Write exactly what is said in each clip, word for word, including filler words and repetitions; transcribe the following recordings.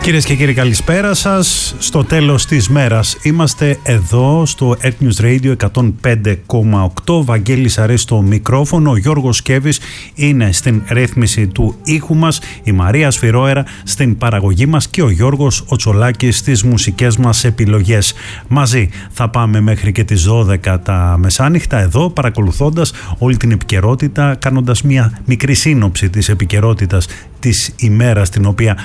Κυρίες και κύριοι, καλησπέρα σας. Στο τέλος της μέρας είμαστε εδώ στο Earth News Radio εκατόν πέντε κόμμα οκτώ. Βαγγέλης Αρής στο μικρόφωνο, ο Γιώργος Σκέβης είναι στην ρύθμιση του ήχου μας, η Μαρία Σφυρόερα στην παραγωγή μας και ο Γιώργος Οτσολάκης στις μουσικές μας επιλογές. Μαζί θα πάμε μέχρι και τις δώδεκα τα μεσάνυχτα εδώ, παρακολουθώντας όλη την επικαιρότητα, κάνοντας μια μικρή σύνοψη της επικαιρότητας της ημέρας την οποία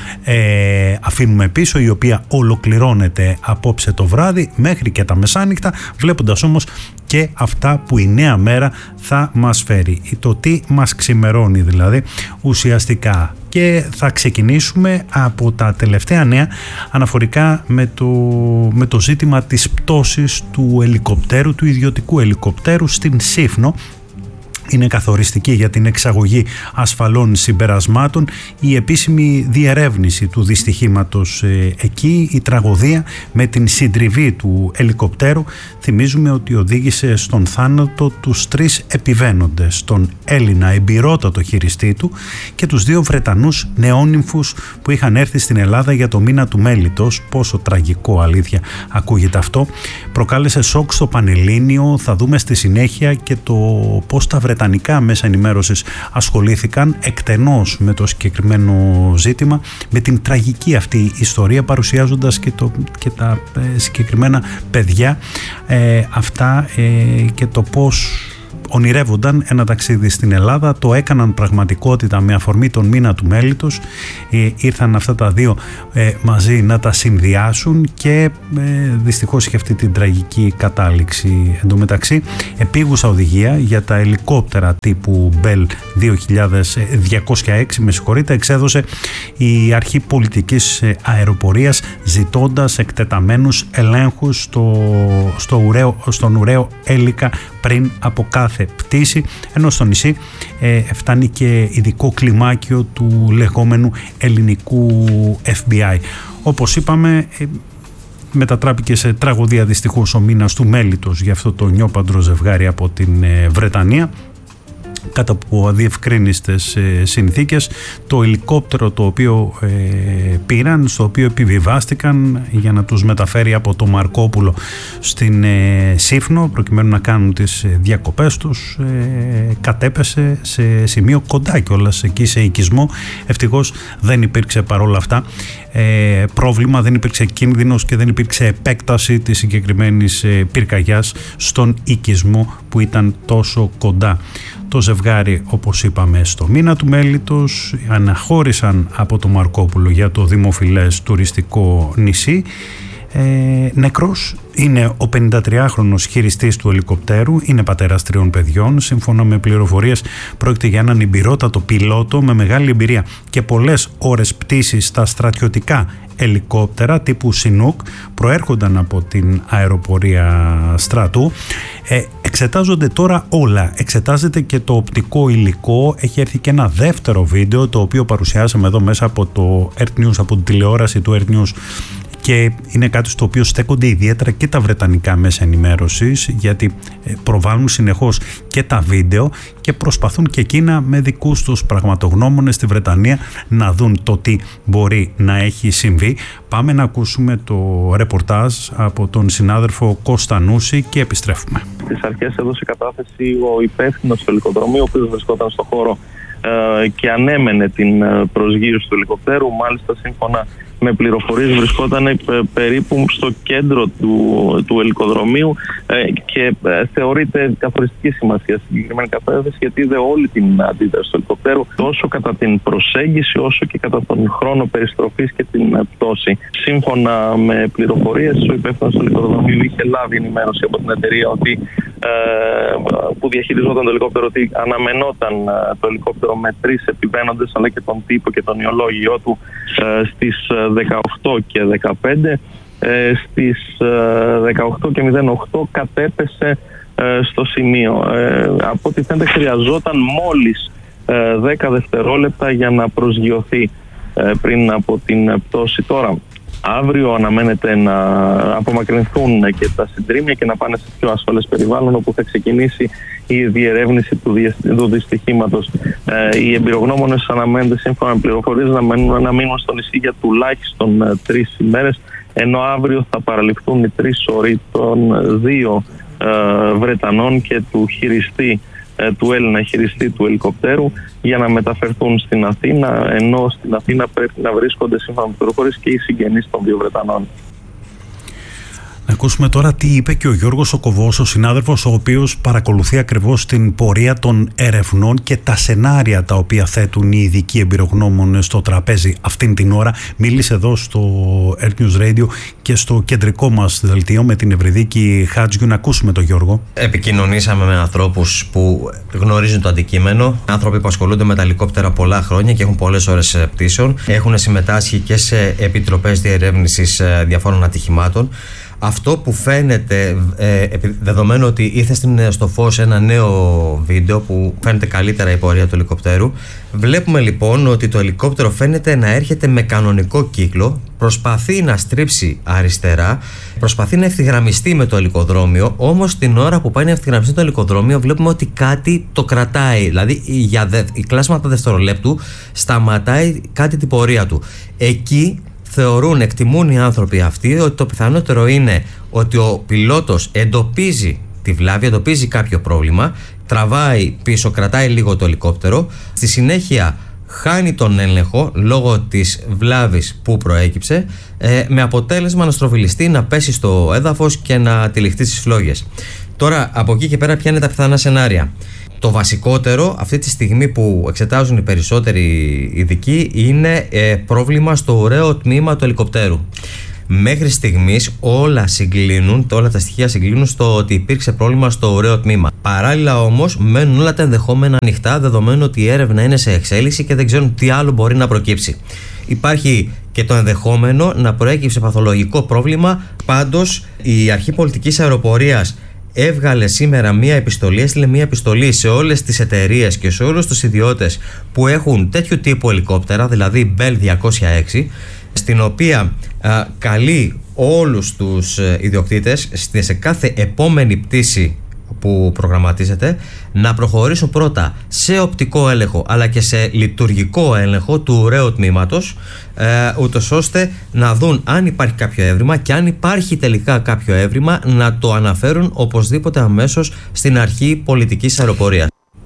ε, αφήνουμε πίσω, η οποία ολοκληρώνεται απόψε το βράδυ μέχρι και τα μεσάνυχτα, βλέποντας όμως και αυτά που η νέα μέρα θα μας φέρει, το τι μας ξημερώνει δηλαδή ουσιαστικά. Και θα ξεκινήσουμε από τα τελευταία νέα αναφορικά με το, με το ζήτημα της πτώσης του ελικοπτέρου, του ιδιωτικού ελικοπτέρου στην Σύφνο. Είναι καθοριστική για την εξαγωγή ασφαλών συμπερασμάτων η επίσημη διερεύνηση του δυστυχήματος ε, εκεί, η τραγωδία με την συντριβή του ελικοπτέρου. Θυμίζουμε ότι οδήγησε στον θάνατο τους τρεις επιβαίνοντες, τον Έλληνα εμπειρότατο χειριστή του και τους δύο Βρετανούς νεόνυμφους που είχαν έρθει στην Ελλάδα για το μήνα του Μέλιτος. Πόσο τραγικό, αλήθεια ακούγεται αυτό. Προκάλεσε σοκ στο Πανελλήνιο. Θα δούμε στη συνέχεια και το πώς τα βρετανικά μέσα ενημέρωσης ασχολήθηκαν εκτενώς με το συγκεκριμένο ζήτημα, με την τραγική αυτή ιστορία, παρουσιάζοντας και, το, και τα ε, συγκεκριμένα παιδιά ε, αυτά ε, και το πώς ονειρεύονταν ένα ταξίδι στην Ελλάδα, το έκαναν πραγματικότητα με αφορμή τον μήνα του Μέλιτος. Ε, ήρθαν αυτά τα δύο ε, μαζί να τα συνδυάσουν και ε, δυστυχώς είχε αυτή την τραγική κατάληξη. Εν τω μεταξύ, επίγουσα οδηγία για τα ελικόπτερα τύπου Bell δύο χιλιάδες διακόσια έξι, με συγχωρείτε, εξέδωσε η Αρχή Πολιτικής Αεροπορίας, ζητώντας εκτεταμένους ελέγχους στο, στο ουραίο, στον ουραίο Έλικα πριν από κάθε πτήση, ενώ στο νησί ε, φτάνει και ειδικό κλιμάκιο του λεγόμενου ελληνικού εφ μπι άι. Όπως είπαμε, ε, μετατράπηκε σε τραγωδία δυστυχώς ο μήνας του Μέλιτος για αυτό το νιόπαντρο ζευγάρι από την ε, Βρετανία. Κάτω από αδιευκρίνιστες ε, συνθήκες, το ελικόπτερο το οποίο ε, πήραν, στο οποίο επιβιβάστηκαν για να τους μεταφέρει από το Μαρκόπουλο στην ε, Σύφνο προκειμένου να κάνουν τις ε, διακοπές τους, ε, κατέπεσε σε σημείο κοντά κιόλας εκεί σε οικισμό. Ευτυχώς δεν υπήρξε παρόλα αυτά ε, πρόβλημα, δεν υπήρξε κίνδυνος και δεν υπήρξε επέκταση της συγκεκριμένης ε, πυρκαγιάς στον οικισμό που ήταν τόσο κοντά. Το ζευγάρι, όπως είπαμε, στο μήνα του Μέλιτος αναχώρησαν από το Μαρκόπουλο για το δημοφιλές τουριστικό νησί. Ε, νεκρός είναι ο πενηντατριάχρονος χειριστής του ελικοπτέρου, είναι πατέρας τριών παιδιών. Σύμφωνα με πληροφορίες, πρόκειται για έναν εμπειρότατο πιλότο με μεγάλη εμπειρία και πολλές ώρες πτήσης στα στρατιωτικά ελικόπτερα τύπου Σινούκ, προέρχονταν από την αεροπορία στρατού. Ε, εξετάζονται τώρα όλα, εξετάζεται και το οπτικό υλικό. Έχει έρθει και ένα δεύτερο βίντεο, το οποίο παρουσιάσαμε εδώ μέσα από το Earth News, από την τηλεόραση του Earth News, και είναι κάτι στο οποίο στέκονται ιδιαίτερα και τα βρετανικά μέσα ενημέρωσης, γιατί προβάλλουν συνεχώς και τα βίντεο και προσπαθούν και εκείνα με δικούς τους πραγματογνώμονες στη Βρετανία να δουν το τι μπορεί να έχει συμβεί. Πάμε να ακούσουμε το ρεπορτάζ από τον συνάδελφο Κώστα Νούση και επιστρέφουμε. Στις αρχές έδωσε κατάθεση ο υπεύθυνος του ελικοδρομίου, ο οποίος βρισκόταν στο χώρο ε, και ανέμενε την προσγείωση του ελικοπτέρου. Μάλιστα, σύμφωνα με πληροφορίες, βρισκόταν περίπου στο κέντρο του, του ελικοδρομίου ε, και ε, θεωρείται καθοριστική σημασία στη συγκεκριμένη κατάσταση, γιατί είδε όλη την αντίδραση του ελικοπτέρου, τόσο κατά την προσέγγιση όσο και κατά τον χρόνο περιστροφής και την ε, πτώση. Σύμφωνα με πληροφορίες, ο υπεύθυνος του ελικοδρομίου είχε λάβει ενημέρωση από την εταιρεία ότι, ε, που διαχειριζόταν το ελικόπτερο, ότι αναμενόταν ε, το ελικόπτερο με τρεις επιβαίνοντες, αλλά και τον τύπο και τον ιολόγιο του ε, στις δεκαοκτώ και δεκαπέντε. Ε, στις δεκαοκτώ και μηδέν οκτώ κατέπεσε ε, στο σημείο. Ε, από ό,τι φαίνεται χρειαζόταν μόλις ε, δέκα δευτερόλεπτα για να προσγειωθεί ε, πριν από την πτώση. Τώρα, Αύριο αναμένεται να απομακρυνθούν και τα συντρίμμια και να πάνε σε πιο ασφαλές περιβάλλον, όπου θα ξεκινήσει η διερεύνηση του, του δυστυχήματος. Ε, οι εμπειρογνώμονες αναμένεται, σύμφωνα με πληροφορίες, να, να μείνουν στο νησί για τουλάχιστον ε, τρεις ημέρες, ενώ αύριο θα παραληφθούν οι τρεις σωροί των δύο ε, Βρετανών και του χειριστή, ε, του Έλληνα χειριστή του ελικοπτέρου, για να μεταφερθούν στην Αθήνα, ενώ στην Αθήνα πρέπει να βρίσκονται, σύμφωνα με πληροφορίες, και οι συγγενείς των δύο Βρετανών. Να ακούσουμε τώρα τι είπε και ο Γιώργος ο Κοβός, ο συνάδελφος, ο οποίος παρακολουθεί ακριβώς την πορεία των ερευνών και τα σενάρια τα οποία θέτουν οι ειδικοί εμπειρογνώμονες στο τραπέζι αυτήν την ώρα. Μίλησε εδώ στο Earth News Radio και στο κεντρικό μας δελτίο με την Ευρυδίκη Χάτζιου. Να ακούσουμε τον Γιώργο. Επικοινωνήσαμε με ανθρώπους που γνωρίζουν το αντικείμενο, άνθρωποι που ασχολούνται με τα ελικόπτερα πολλά χρόνια και έχουν πολλές ώρες πτήσεων. Έχουν συμμετάσχει και σε επιτροπές διερεύνησης διαφόρων ατυχημάτων. Αυτό που φαίνεται, ε, δεδομένου ότι ήρθε στο φως ένα νέο βίντεο που φαίνεται καλύτερα η πορεία του ελικοπτέρου, βλέπουμε λοιπόν ότι το ελικόπτερο φαίνεται να έρχεται με κανονικό κύκλο, προσπαθεί να στρίψει αριστερά, προσπαθεί να ευθυγραμμιστεί με το ελικοδρόμιο, όμως την ώρα που πάει να ευθυγραμμιστεί το ελικοδρόμιο βλέπουμε ότι κάτι το κρατάει, δηλαδή για δε, η κλάσματα δευτερολέπτου σταματάει κάτι την πορεία του. Εκεί θεωρούν, εκτιμούν οι άνθρωποι αυτοί ότι το πιθανότερο είναι ότι ο πιλότος εντοπίζει τη βλάβη, εντοπίζει κάποιο πρόβλημα, τραβάει πίσω, κρατάει λίγο το ελικόπτερο, στη συνέχεια χάνει τον έλεγχο λόγω της βλάβης που προέκυψε, ε, με αποτέλεσμα να στροβιλιστεί, να πέσει στο έδαφος και να τυλιχτεί στις φλόγες. Τώρα από εκεί και πέρα ποια είναι τα πιθανά σενάρια. Το βασικότερο αυτή τη στιγμή που εξετάζουν οι περισσότεροι ειδικοί είναι ε, πρόβλημα στο ωραίο τμήμα του ελικοπτέρου. Μέχρι στιγμής όλα συγκλίνουν, όλα τα στοιχεία συγκλίνουν στο ότι υπήρξε πρόβλημα στο ωραίο τμήμα. Παράλληλα όμως μένουν όλα τα ενδεχόμενα ανοιχτά, δεδομένου ότι η έρευνα είναι σε εξέλιξη και δεν ξέρουν τι άλλο μπορεί να προκύψει. Υπάρχει και το ενδεχόμενο να προέκυψε παθολογικό πρόβλημα. Πάντως η Αρχή Πολιτικής Αεροπορίας έβγαλε σήμερα μία επιστολή, έστειλε μία επιστολή σε όλες τις εταιρείες και σε όλους τους ιδιώτες που έχουν τέτοιου τύπου ελικόπτερα, δηλαδή Bell διακόσια έξι, στην οποία α, καλεί όλους τους ιδιοκτήτες σε κάθε επόμενη πτήση που προγραμματίζεται να προχωρήσουν πρώτα σε οπτικό έλεγχο αλλά και σε λειτουργικό έλεγχο του ωραίου τμήματος, ε, ούτως ώστε να δουν αν υπάρχει κάποιο έβριμα και αν υπάρχει τελικά κάποιο έβριμα να το αναφέρουν οπωσδήποτε αμέσως στην Αρχή Πολιτικής Αεροπορίας.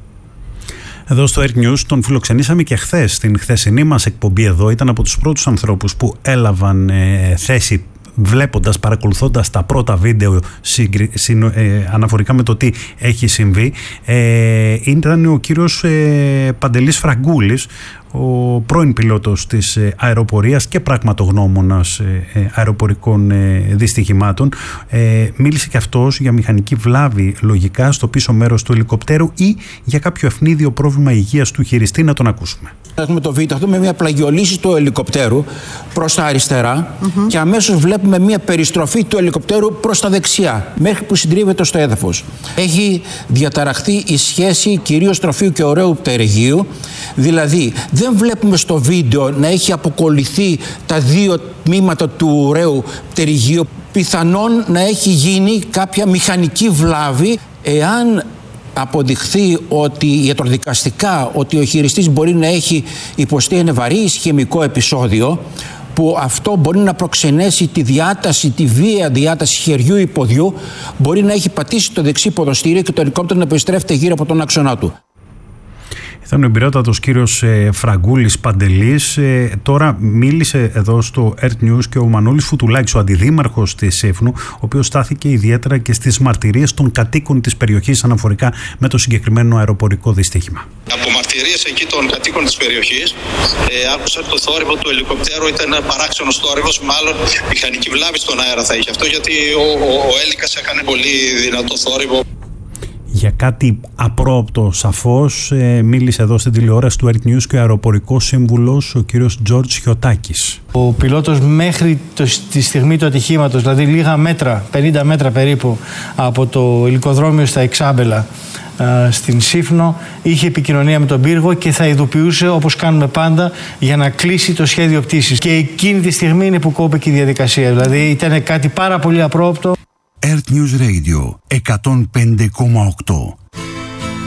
Εδώ στο Earth News τον φιλοξενήσαμε και χθες στην χθεσινή μας εκπομπή εδώ. Ήταν από τους πρώτους ανθρώπους που έλαβαν ε, θέση βλέποντας, παρακολουθώντας τα πρώτα βίντεο συγκρι... συνο... ε, αναφορικά με το τι έχει συμβεί. Ε, ήταν ο κύριος ε, Παντελής Φραγκούλης, ο πρώην πιλότος της ε, αεροπορίας και πραγματογνώμονας ε, ε, αεροπορικών ε, δυστυχημάτων. Ε, μίλησε και αυτός για μηχανική βλάβη λογικά στο πίσω μέρος του ελικοπτέρου ή για κάποιο ευνίδιο πρόβλημα υγείας του χειριστή. Να τον ακούσουμε. Έχουμε το βίντεο αυτό με μια πλαγιολύση του ελικοπτέρου προς τα αριστερά mm-hmm. και αμέσως βλέπουμε μια περιστροφή του ελικοπτέρου προς τα δεξιά μέχρι που συντρίβεται στο έδαφος. Έχει διαταραχθεί η σχέση κυρίως τροφίου και ωραίου πτερυγίου, δηλαδή δεν βλέπουμε στο βίντεο να έχει αποκολληθεί τα δύο τμήματα του ωραίου πτερυγίου. Πιθανόν να έχει γίνει κάποια μηχανική βλάβη εάν αποδειχθεί ότι ιατροδικαστικά ότι ο χειριστής μπορεί να έχει υποστεί ένα βαρύ ισχυμικό επεισόδιο, που αυτό μπορεί να προξενέσει τη διάταση, τη βία διάταση χεριού ή ποδιού, μπορεί να έχει πατήσει το δεξί ποδοστήριο και το ελικόπτερο να περιστρέφεται γύρω από τον άξονά του. Ήταν ο εμπειρότατος κύριος ε, Φραγκούλης Παντελής. Ε, τώρα μίλησε εδώ στο Earth News και ο Μανώλης Φουτουλάκης, ο αντιδήμαρχος της Σύφνου, ο οποίος στάθηκε ιδιαίτερα και στις μαρτυρίες των κατοίκων της περιοχής αναφορικά με το συγκεκριμένο αεροπορικό δυστύχημα. Από μαρτυρίες εκεί των κατοίκων της περιοχής, ε, άκουσα το θόρυβο του ελικοπτέρου ήταν παράξενος θόρυβος, μάλλον μηχανική βλάβη στον αέρα θα είχε αυτό, γιατί ο, ο, ο Έλικας έκανε πολύ δυνατό θόρυβο. Για κάτι απρόοπτο σαφώς ε, μίλησε εδώ στην τηλεόραση του Earth News και ο αεροπορικός σύμβουλος ο κύριος Τζόρτζ Χιωτάκης. Ο πιλότος μέχρι το, τη στιγμή του ατυχήματος, δηλαδή λίγα μέτρα, πενήντα μέτρα περίπου από το ελικοδρόμιο στα Εξάμπελα, ε, στην Σύφνο, είχε επικοινωνία με τον πύργο και θα ειδοποιούσε, όπως κάνουμε πάντα, για να κλείσει το σχέδιο πτήσης. Και εκείνη τη στιγμή είναι που κόπηκε η διαδικασία. Δηλαδή ήταν κάτι πάρα πολύ απρόοπτο. Earth News Radio εκατόν πέντε κόμμα οκτώ.